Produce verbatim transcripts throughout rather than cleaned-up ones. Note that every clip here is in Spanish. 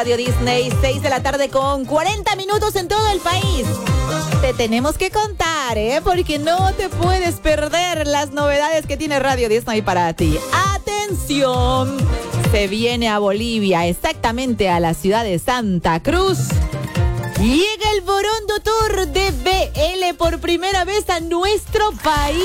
Radio Disney, seis de la tarde con cuarenta minutos en todo el país. Te tenemos que contar, ¿eh? Porque no te puedes perder las novedades que tiene Radio Disney para ti. ¡Atención! Se viene a Bolivia, exactamente a la ciudad de Santa Cruz. Llega el Borondo Tour de B L por primera vez a nuestro país.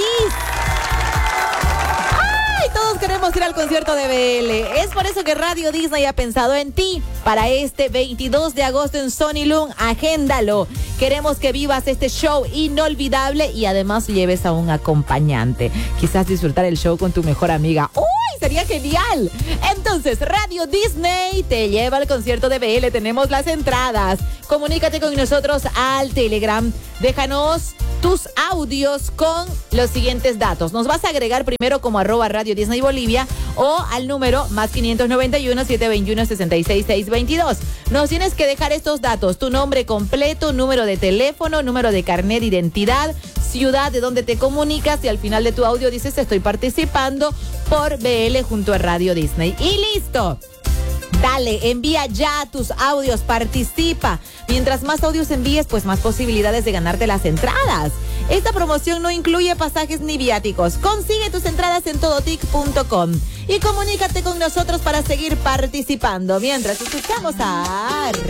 Todos queremos ir al concierto de B L. Es por eso que Radio Disney ha pensado en ti. Para este veintidós de agosto en Sony Loom, agéndalo. Queremos que vivas este show inolvidable y además lleves a un acompañante. Quizás disfrutar el show con tu mejor amiga. ¡Uy! Sería genial. Entonces, Radio Disney te lleva al concierto de B L. Tenemos las entradas. Comunícate con nosotros al Telegram. Déjanos tus audios con los siguientes datos. Nos vas a agregar primero como arroba Radio Disney Bolivia o al número más quinientos noventa y uno, setecientos veintiuno, sesenta y seis, seiscientos veintidós. Nos tienes que dejar estos datos: tu nombre completo, número de teléfono, número de carnet de identidad, ciudad de donde te comunicas y al final de tu audio dices: estoy participando por B L junto a Radio Disney. Y listo. Dale, envía ya tus audios, participa. Mientras más audios envíes, pues más posibilidades de ganarte las entradas. Esta promoción no incluye pasajes ni viáticos. Consigue tus entradas en todotic punto com y comunícate con nosotros para seguir participando. Mientras escuchamos a